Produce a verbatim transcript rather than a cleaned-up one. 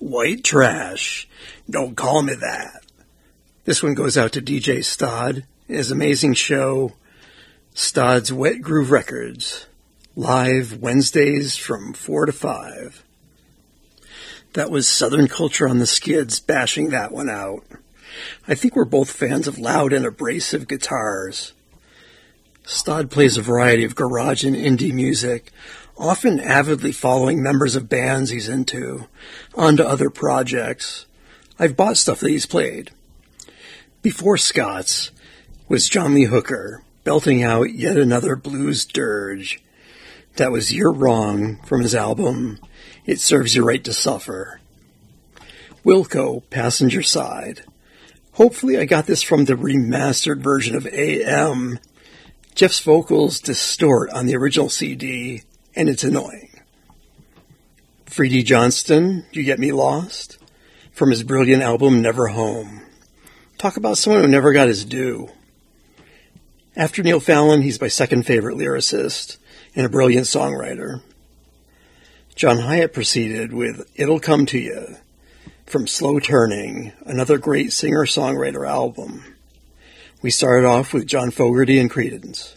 White trash. Don't call me that. This one goes out to D J Stod, his amazing show, Stod's Wet Groove Records, live Wednesdays from four to five. That was Southern Culture on the Skids bashing that one out. I think we're both fans of loud and abrasive guitars. Stod plays a variety of garage and indie music, often avidly following members of bands he's into, onto other projects. I've bought stuff that he's played. Before Scott's was John Lee Hooker, belting out yet another blues dirge. That was You're Wrong from his album, It Serves You Right to Suffer. Wilco, Passenger Side. Hopefully I got this from the remastered version of A M. Jeff's vocals distort on the original C D, and it's annoying. Freddie Johnston, You Get Me Lost, from his brilliant album Never Home. Talk about someone who never got his due. After Neil Fallon, he's my second favorite lyricist and a brilliant songwriter. John Hyatt proceeded with It'll Come to You, from Slow Turning, another great singer-songwriter album. We started off with John Fogerty and Creedence.